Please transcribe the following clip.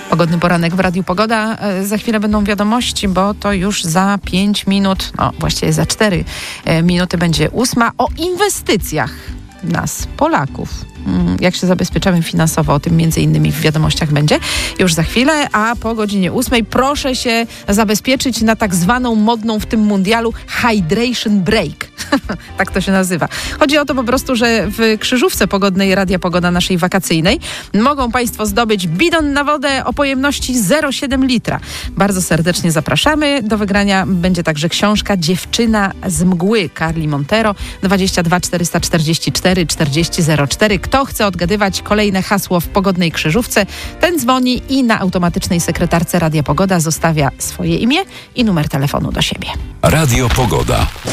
Pogodny poranek w Radiu Pogoda. Za chwilę będą wiadomości, bo to już za 5 minut, właściwie za 4 minuty będzie 8. O inwestycjach nas, Polaków. Jak się zabezpieczamy finansowo, o tym między innymi w wiadomościach będzie już za chwilę, a po godzinie 8 proszę się zabezpieczyć na tak zwaną modną w tym mundialu hydration break. Tak to się nazywa. Chodzi o to po prostu, że w krzyżówce pogodnej Radia Pogoda naszej wakacyjnej mogą Państwo zdobyć bidon na wodę o pojemności 0,7 litra. Bardzo serdecznie zapraszamy. Do wygrania będzie także książka Dziewczyna z mgły Carli Montero 22 444 40 04. Kto chce odgadywać kolejne hasło w pogodnej krzyżówce, ten dzwoni i na automatycznej sekretarce Radia Pogoda zostawia swoje imię i numer telefonu do siebie. Radio Pogoda.